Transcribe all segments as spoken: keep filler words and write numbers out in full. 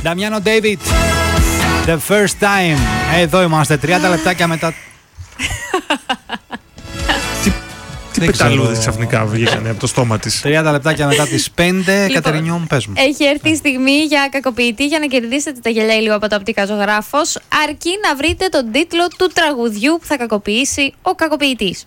Νταμιάνο David, The First Time. Εδώ είμαστε, τριάντα λεπτάκια μετά. Τι πεταλούδι ξαφνικά βγήκανε από το στόμα της. τριάντα λεπτάκια μετά τις πέντε. Λοιπόν, Κατερινιό, πες μου. Έχει έρθει η στιγμή για κακοποιητή για να κερδίσετε τα γυαλιά ηλίου από το Οπτικά Ζωγράφος, αρκεί να βρείτε τον τίτλο του τραγουδιού που θα κακοποιήσει ο κακοποιητής.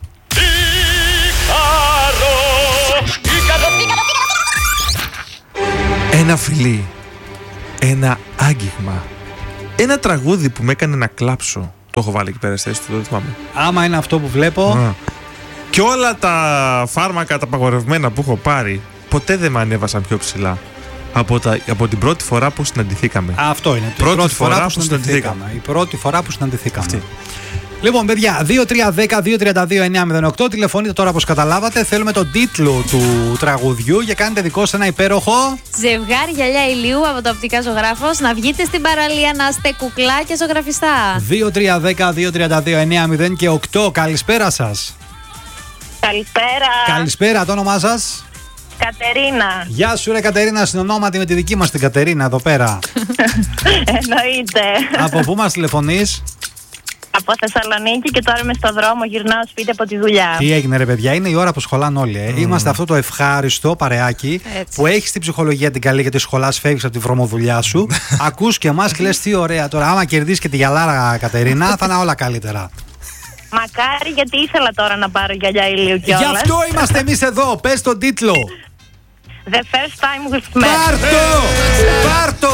Ένα φιλί, ένα άγγιγμα, ένα τραγούδι που με έκανε να κλάψω. Το έχω βάλει εκεί πέρα στη θέση του, δεν θυμάμαι. Άμα είναι αυτό που βλέπω. Α. Και όλα τα φάρμακα, τα απαγορευμένα που έχω πάρει, ποτέ δεν με ανέβασαν πιο ψηλά από, τα, από την πρώτη φορά που συναντηθήκαμε. Αυτό είναι. Πρώτη, πρώτη φορά, φορά που, που συναντηθήκαμε. συναντηθήκαμε. Η πρώτη φορά που συναντηθήκαμε. Αυτή. Λοιπόν, παιδιά, δύο τρία ένα μηδέν δύο τρία δύο εννιά μηδέν οκτώ. Τηλεφωνείτε τώρα, όπως καταλάβατε. Θέλουμε τον τίτλο του τραγουδιού και κάνετε δικό σας ένα υπέροχο ζευγάρι γυαλιά ηλίου από το Οπτικά Ζωγράφος. Να βγείτε στην παραλία να είστε κουκλάκια ζωγραφιστά. δύο τρία ένα μηδέν δύο τρία δύο εννιά μηδέν και οκτώ. Καλησπέρα σας. Καλησπέρα. Καλησπέρα, το όνομά σας? Κατερίνα. Γεια σου, ρε Κατερίνα, συνονόματι με τη δική μας την Κατερίνα εδώ πέρα. Εννοείται. Από πού μας τηλεφωνείς? Από Θεσσαλονίκη και τώρα είμαι στο δρόμο, γυρνάω σπίτι από τη δουλειά. Τι έγινε, ρε παιδιά, είναι η ώρα που σχολάνε όλοι. Ε. Mm. Είμαστε αυτό το ευχάριστο παρεάκι έτσι, που έχεις την ψυχολογία την καλή γιατί σχολάς, φεύγεις από τη βρωμοδουλειά σου. Ακούς και εμάς και λες τι ωραία τώρα. Άμα κερδίσεις και τη γυαλάρα, Κατερίνα, θα είναι όλα καλύτερα. Μακάρι, γιατί ήθελα τώρα να πάρω γυαλιά ηλίου κιόλας. Γι' αυτό είμαστε εμείς εδώ. Πες τον τίτλο. The first time we've met. Πάρτο! Πάρτο!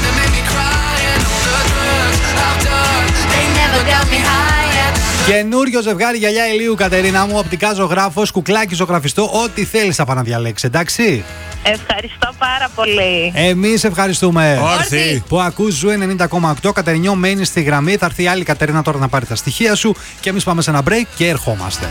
Καινούριο ζευγάρι γυαλιά ηλίου, Κατερίνα μου. Οπτικά Ζωγράφος, κουκλάκι ζωγραφιστό. Ό,τι θέλεις θα πάνε να διαλέξεις, εντάξει. Ευχαριστώ πάρα πολύ. Εμείς ευχαριστούμε. Όρθι. Που ακούς Ζου ενενήντα κόμμα οκτώ. Κατερινιό, μένει στη γραμμή. Θα έρθει η άλλη Κατερίνα τώρα να πάρει τα στοιχεία σου. Και εμείς πάμε σε ένα break και ερχόμαστε.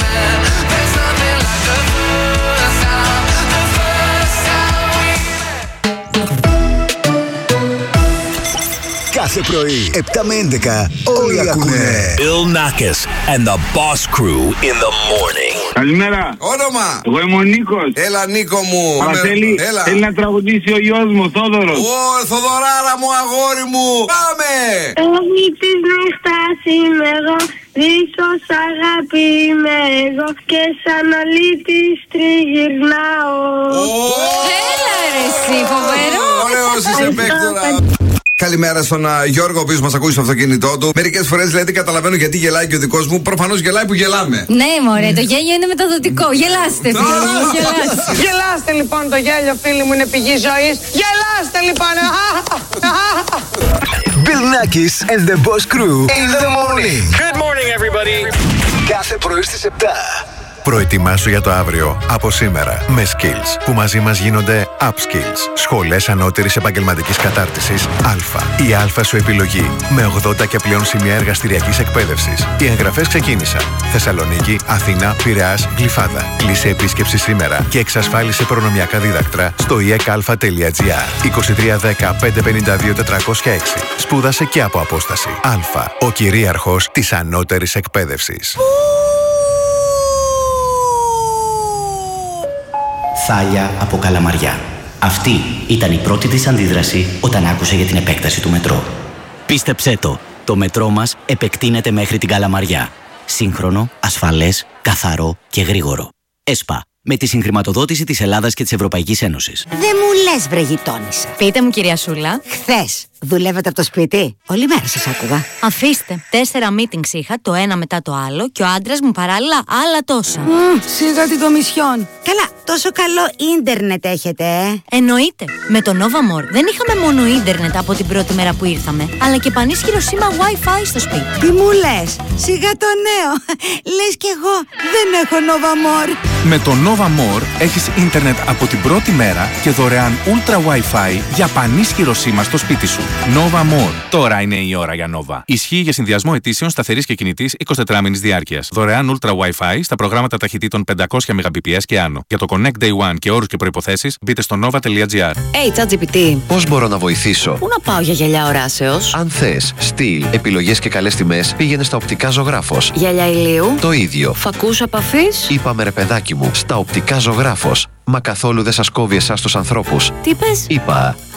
Κάθε πρωί, επτά με έντεκα, όλοι ακούνε Bill Nackis and the Boss Crew in the morning. Καλημέρα. Όνομα. Εγώ είμαι ο Νίκος. Έλα Νίκο μου. Αλλά θέλει, Έλα. θέλει να τραγουδήσει ο γιος μου, ο Θόδωρος. Ω, Θοδωράρα μου, αγόρι μου. Πάμε. Όχι της νύχτας είμαι εγώ, δίχως αγάπη είμαι εγώ και σαν αλήτης τριγυρνάω. Έλα ρε εσύ, φοβερό. Ωραίος είσαι παίκτορα. Καλημέρα στον uh, Γιώργο, ο οποίος μας ακούει στο αυτοκίνητό του. Μερικές φορές λέει δεν καταλαβαίνω γιατί γελάει και ο δικός μου. Προφανώς γελάει που γελάμε. Ναι, μωρέ, το γέλιο είναι μεταδοτικό. Γελάστε, φίλοι μου, γελάστε. Γελάστε λοιπόν, το γέλιο, φίλοι μου, είναι πηγή ζωής. Γελάστε λοιπόν. Bill Nackis and the Boss Crew in the morning. Good morning, everybody. Κάθε πρωί στις επτά. Προετοιμάσου για το αύριο από σήμερα με Skills που μαζί μας γίνονται Upskills. Σχολές ανώτερης επαγγελματικής κατάρτισης Α. Η Α σου επιλογή με ογδόντα και πλέον σημεία εργαστηριακής εκπαίδευσης. Οι εγγραφές ξεκίνησαν. Θεσσαλονίκη, Αθήνα, Πειραιάς, Γλυφάδα. Κλείσε επίσκεψη σήμερα και εξασφάλισε προνομιακά δίδακτρα στο ι εκ α τελεία τζι άρ. είκοσι τρία δέκα πεντακόσια πενήντα δύο τετρακόσια έξι. Σπούδασε και από απόσταση. Α. Ο κυρίαρχος της ανώτερης εκπαίδευσης. Θάλια από Καλαμαριά. Αυτή ήταν η πρώτη της αντίδραση όταν άκουσε για την επέκταση του μετρό. Πίστεψέ το, το μετρό μας επεκτείνεται μέχρι την Καλαμαριά. Σύγχρονο, ασφαλές, καθαρό και γρήγορο. ΕΣΠΑ. Με τη συγχρηματοδότηση της Ελλάδας και της Ευρωπαϊκής Ένωσης. Δεν μου λες, βρε γειτόνισσα. Πείτε μου, κυρία Σούλα. Χθες δουλεύατε από το σπίτι. Όλη μέρα σας άκουγα. Αφήστε. Τέσσερα meetings είχα, το ένα μετά το άλλο, και ο άντρας μου παράλληλα άλλα τόσα. Mm, σιγά την Κομισιόν. Καλά, τόσο καλό ίντερνετ έχετε, ε. Εννοείται. Με το Nova More δεν είχαμε μόνο ίντερνετ από την πρώτη μέρα που ήρθαμε, αλλά και πανίσχυρο σήμα Wi-Fi στο σπίτι. Τι μου λες, σιγά το νέο. Λες κι εγώ δεν έχω Nova More. Με το Nova More έχεις ίντερνετ από την πρώτη μέρα και δωρεάν Ultra Wi-Fi για πανίσχυρο σήμα στο σπίτι σου. Nova More. Τώρα είναι η ώρα για Nova. Ισχύει για συνδυασμό αιτήσεων σταθερής και κινητής εικοσιτετράωρης διάρκειας. Δωρεάν Ultra Wi-Fi στα προγράμματα ταχυτήτων πεντακόσια μεγαμπιπιες και άνω. Για το Connect Day One και όρους και προϋποθέσεις μπείτε στο nova τελεία τζι άρ. Hey, ChatGPT. Πώς μπορώ να βοηθήσω? Πού να πάω για γυαλιά οράσεως? Αν θες, στυλ, επιλογές και καλές τιμές, πήγαινε στα Οπτικά Ζωγράφος. Γυαλιά ηλίου. Το ίδιο. Φακούς επαφής. Είπαμε ρε παιδάκι μου, στα Οπτικά Ζωγράφος. Μα καθόλου δεν σας κόβει εσάς τους ανθρώπους. Τι πες? Είπα,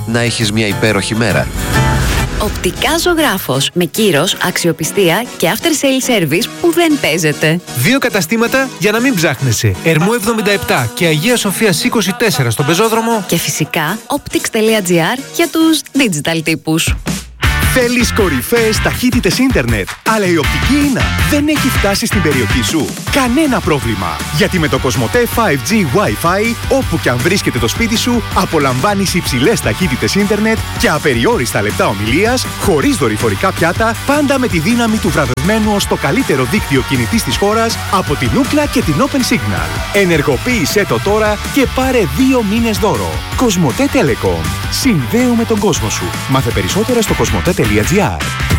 να έχεις μια υπέροχη μέρα. Οπτικά Ζωγράφος. Με κύρος, αξιοπιστία και after sale service που δεν παίζεται. Δύο καταστήματα για να μην ψάχνεσαι. Ερμού εβδομήντα επτά και Αγία Σοφίας είκοσι τέσσερα στον Πεζόδρομο. Και φυσικά optics.gr για τους digital τύπους. Θέλεις κορυφαίες ταχύτητες ίντερνετ, αλλά η οπτική ίνα δεν έχει φτάσει στην περιοχή σου? Κανένα πρόβλημα, γιατί με το Κοσμοτέ φάιβ τζι Wi-Fi, όπου και αν βρίσκεται το σπίτι σου, απολαμβάνεις υψηλές ταχύτητες ίντερνετ και απεριόριστα λεπτά ομιλίας, χωρίς δορυφορικά πιάτα, πάντα με τη δύναμη του βραβευμένου ως το καλύτερο δίκτυο κινητής της χώρας από την Ookla και την Open Signal. Ενεργοποίησέ το τώρα και πάρε δύο μήνες δώρο. Κοσμοτέ Telecom. Συνδέουμε τον κόσμο σου. Μάθε περισσότερα στο κοσμοτέ τελεία τζι άρ.